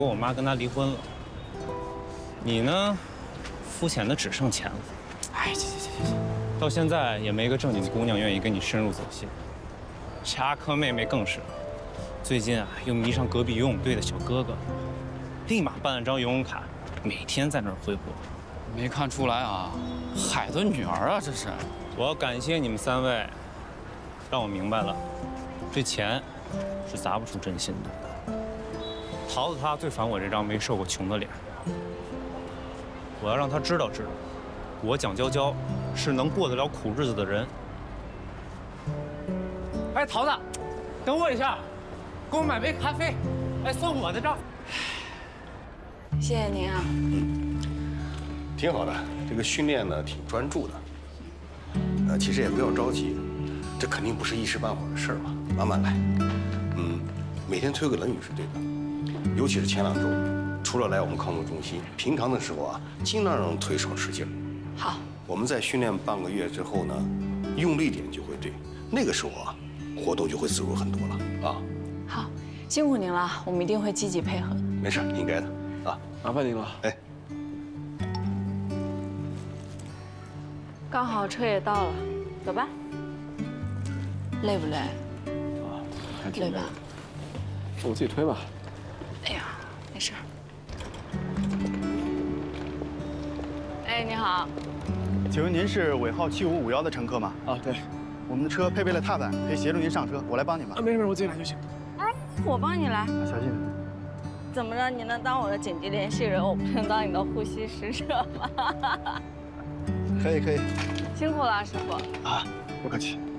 我妈跟他离婚了。你呢，肤浅的只剩钱了。 哎，行， 到现在也没个正经姑娘愿意跟你深入走心。查克妹妹更是，最近啊又迷上隔壁游泳队的小哥哥，立马办了张游泳卡，每天在那儿挥霍。 没看出来啊，海的女儿啊，这是。 我要感谢你们3位，让我明白了，这钱是砸不出真心的。桃子她最烦我这张没受过穷的脸，我要让她知道，我蒋娇娇是能过得了苦日子的人。 哎，桃子，等我一下，给我买杯咖啡。哎，算我的账。 谢谢您啊。 挺好的，这个训练呢挺专注的。其实也不要着急，这肯定不是一时半会儿的事儿嘛，慢慢来。每天推个冷饮是对的，尤其是前2周，除了来我们康复中心，平常的时候啊，尽量让腿少使劲儿。 好， 我们在训练半个月之后呢，用力点就会对，那个时候啊，活动就会自如很多了啊。 好，辛苦您了，我们一定会积极配合的。 没事，应该的啊， 麻烦您了。 哎。 刚好车也到了，走吧。累不累？ 还挺累吧？ 我自己推吧。 哎呀，没事。哎，你好。 请问您是尾号7551的乘客吗？ 啊，对。 我们的车配备了踏板，可以协助您上车，我来帮你吗？ 啊，没事，我自己来就行。 哎，我帮你来。 小心。 怎么着？你能当我的紧急联系人，我不能当你的呼吸使者吗？ 可以。 辛苦了，师傅。 啊，不客气。